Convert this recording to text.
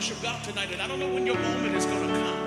worship God tonight, and I don't know when your moment is going to come.